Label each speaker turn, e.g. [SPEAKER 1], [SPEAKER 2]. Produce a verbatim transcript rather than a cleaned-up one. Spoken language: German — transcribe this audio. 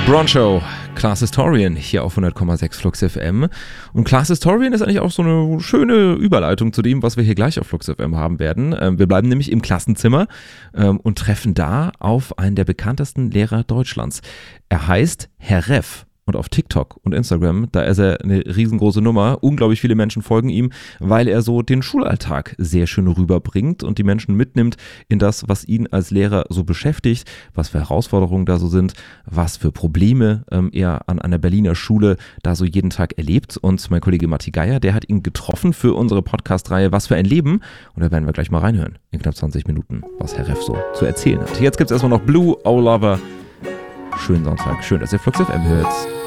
[SPEAKER 1] Broncho, Class Historian hier auf hundert Komma sechs Flux F M. Und Class Historian ist eigentlich auch so eine schöne Überleitung zu dem, was wir hier gleich auf Flux F M haben werden. Ähm, wir bleiben nämlich im Klassenzimmer ähm, und treffen da auf einen der bekanntesten Lehrer Deutschlands. Er heißt Herr Reff. Und auf TikTok und Instagram, da ist er eine riesengroße Nummer. Unglaublich viele Menschen folgen ihm, weil er so den Schulalltag sehr schön rüberbringt und die Menschen mitnimmt in das, was ihn als Lehrer so beschäftigt, was für Herausforderungen da so sind, was für Probleme ähm, er an einer Berliner Schule da so jeden Tag erlebt. Und mein Kollege Matti Geier, der hat ihn getroffen für unsere Podcast-Reihe Was für ein Leben. Und da werden wir gleich mal reinhören, in knapp zwanzig Minuten, was Herr Reff so zu erzählen hat. Jetzt gibt es erstmal noch Blue, Oh Lover. Schönen Sonntag, schön, dass ihr Flux F M hört.